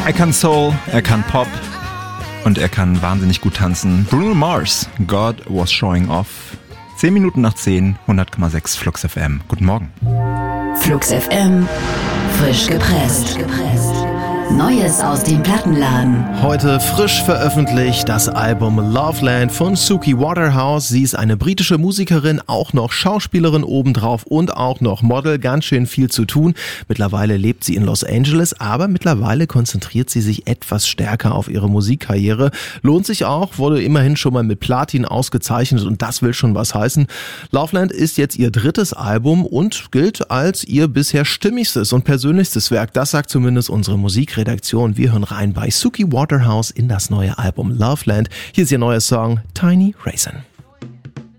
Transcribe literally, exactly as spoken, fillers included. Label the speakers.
Speaker 1: Er kann Soul, er kann Pop und er kann wahnsinnig gut tanzen. Bruno Mars, God Was Showing Off. zehn Minuten nach zehn, hundert Komma sechs Flux F M. Guten Morgen.
Speaker 2: Flux F M, frisch gepresst. Neues aus dem Plattenladen.
Speaker 3: Heute frisch veröffentlicht das Album Loveland von Suki Waterhouse. Sie ist eine britische Musikerin, auch noch Schauspielerin obendrauf und auch noch Model. Ganz schön viel zu tun. Mittlerweile lebt sie in Los Angeles, aber mittlerweile konzentriert sie sich etwas stärker auf ihre Musikkarriere. Lohnt sich auch, wurde immerhin schon mal mit Platin ausgezeichnet und das will schon was heißen. Loveland ist jetzt ihr drittes Album und gilt als ihr bisher stimmigstes und persönlichstes Werk. Das sagt zumindest unsere Musikredaktion. Wir hören rein bei Suki Waterhouse in das neue Album Loveland. Hier ist ihr neuer Song Tiny Raisin.